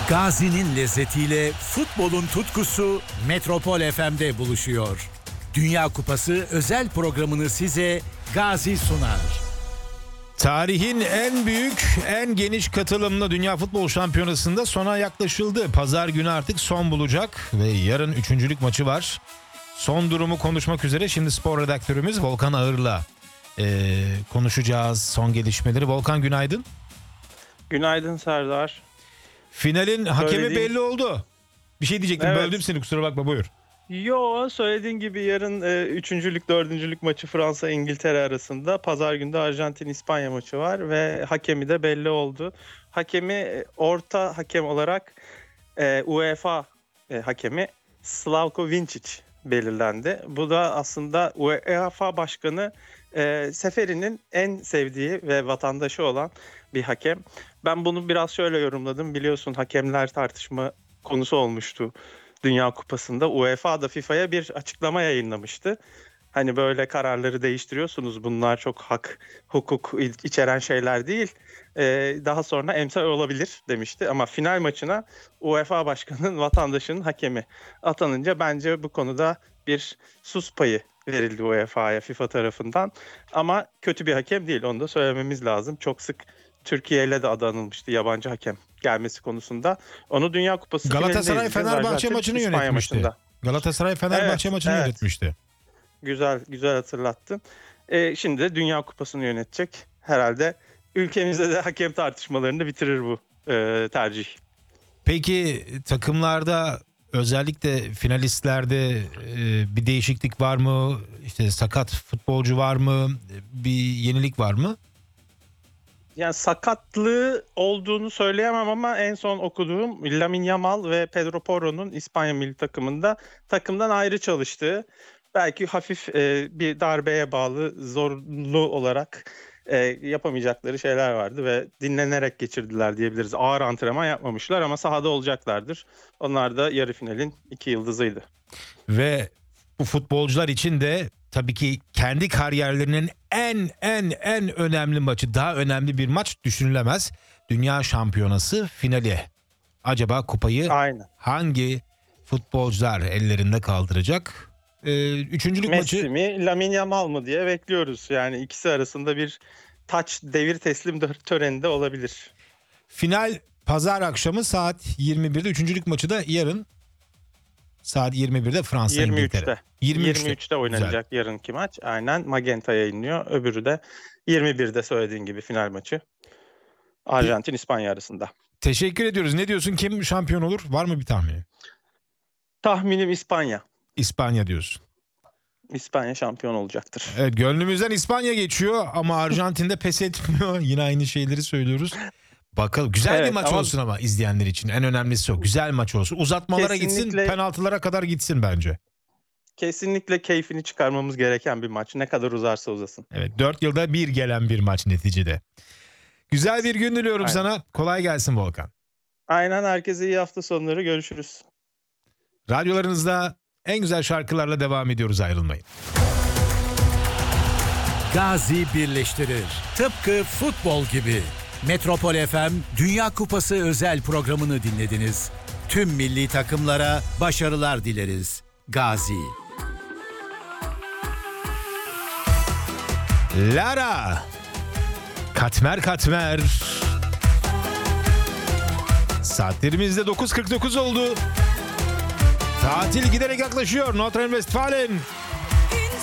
Gazi'nin lezzetiyle futbolun tutkusu Metropol FM'de buluşuyor. Dünya Kupası özel programını size Gazi sunar. Tarihin en büyük, en geniş katılımlı Dünya Futbol Şampiyonası'nda sona yaklaşıldı. Pazar günü artık son bulacak ve yarın üçüncülük maçı var. Son durumu konuşmak üzere şimdi spor redaktörümüz Volkan Ağır'la konuşacağız son gelişmeleri. Volkan, günaydın. Günaydın Serdar. Finalin hakemi belli oldu. Bir şey diyecektim, Evet. Böldüm seni, kusura bakma, buyur. Yo, söylediğin gibi yarın üçüncülük, dördüncülük maçı Fransa-İngiltere arasında. Pazar günü de Arjantin-İspanya maçı var ve hakemi de belli oldu. Hakemi orta hakem olarak UEFA hakemi Slavko Vincic belirlendi. Bu da aslında UEFA Başkanı Seferi'nin en sevdiği ve vatandaşı olan bir hakem. Ben bunu biraz şöyle yorumladım. Biliyorsun, hakemler tartışma konusu olmuştu Dünya Kupası'nda. UEFA da FIFA'ya bir açıklama yayınlamıştı. Hani böyle kararları değiştiriyorsunuz, bunlar çok hak, hukuk içeren şeyler değil. Daha sonra emsal olabilir demişti. Ama final maçına UEFA Başkanı'nın vatandaşının hakemi atanınca bence bu konuda bir sus payı verildi UEFA'ya FIFA tarafından. Ama kötü bir hakem değil, onu da söylememiz lazım. Çok sık Türkiye ile de adı anılmıştı yabancı hakem gelmesi konusunda. Onu Dünya Kupası Galatasaray Fenerbahçe maçını yönetmişti. Galatasaray Fenerbahçe maçını yönetmişti. Güzel hatırlattın. Şimdi de Dünya Kupası'nı yönetecek. Herhalde ülkemizde de hakem tartışmalarını bitirir bu tercih. Peki takımlarda, özellikle finalistlerde bir değişiklik var mı? İşte sakat futbolcu var mı? Bir yenilik var mı? Yani sakatlığı olduğunu söyleyemem ama en son okuduğum Lamine Yamal ve Pedro Porro'nun İspanya milli takımdan ayrı çalıştığı, belki hafif bir darbeye bağlı zorlu olarak yapamayacakları şeyler vardı ve dinlenerek geçirdiler diyebiliriz. Ağır antrenman yapmamışlar ama sahada olacaklardır. Onlar da yarı finalin 2 yıldızıydı. Ve bu futbolcular için de tabii ki kendi kariyerlerinin en önemli maçı, daha önemli bir maç düşünülemez. Dünya Şampiyonası finali. Acaba kupayı hangi futbolcular ellerinde kaldıracak? Üçüncülük Messi maçı... mi, Lamine Yamal mı diye bekliyoruz. Yani ikisi arasında bir devir teslim töreninde olabilir. Final pazar akşamı saat 21'de. Üçüncülük maçı da yarın saat 21'de Fransa-İngiltere. 23'te oynanacak yarınki maç. Aynen, Magenta yayınlıyor. Öbürü de 21'de söylediğin gibi final maçı. Arjantin-İspanya arasında. Teşekkür ediyoruz. Ne diyorsun? Kim şampiyon olur? Var mı bir tahmini? Tahminim İspanya. İspanya diyorsun. İspanya şampiyon olacaktır. Evet, gönlümüzden İspanya geçiyor ama Arjantin'de pes etmiyor. Yine aynı şeyleri söylüyoruz. Bakalım. Güzel bir maç olsun ama izleyenler için. En önemlisi o. Güzel maç olsun. Uzatmalara gitsin, penaltılara kadar gitsin bence. Kesinlikle keyfini çıkarmamız gereken bir maç. Ne kadar uzarsa uzasın. Evet, 4 yılda bir gelen bir maç neticede. Güzel bir gün diliyorum sana. Kolay gelsin Volkan. Aynen, herkese iyi hafta sonları. Görüşürüz. Radyolarınızda en güzel şarkılarla devam ediyoruz, ayrılmayın. Gazi birleştirir. Tıpkı futbol gibi. Metropol FM Dünya Kupası özel programını dinlediniz. Tüm milli takımlara başarılar dileriz. Gazi. Lara. Katmer katmer. Saatlerimizde 9.49 oldu. Tatil giderek yaklaşıyor. Nordrhein-Westfalen